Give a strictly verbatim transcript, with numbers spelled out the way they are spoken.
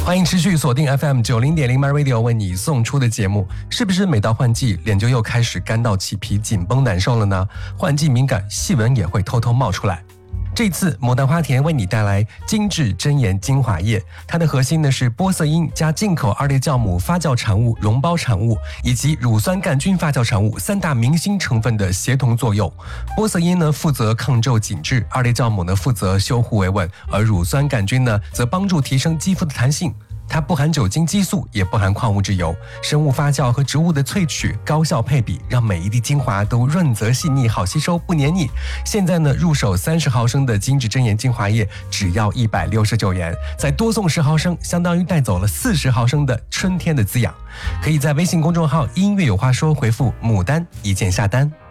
欢迎持续锁定 F M 九零点零 My Radio 为你送出的节目。是不是每到换季，脸就又开始干到起皮、紧绷难受了呢？换季敏感，细纹也会偷偷冒出来。这次牡丹花田为你带来精致真颜精华液，它的核心呢是玻色因加进口二裂酵母发酵产物溶胞产物以及乳酸杆菌发酵产物三大明星成分的协同作用。玻色因呢负责抗皱紧致，二裂酵母呢负责修护维稳，而乳酸杆菌呢则帮助提升肌肤的弹性。它不含酒精激素，也不含矿物质油，生物发酵和植物的萃取高效配比，让每一滴精华都润泽细腻，好吸收，不黏腻。现在呢，入手三十毫升的精致真颜精华液只要一百六十九元，再多送十毫升，相当于带走了四十毫升的春天的滋养。可以在微信公众号音乐有话说回复牡丹一键下单。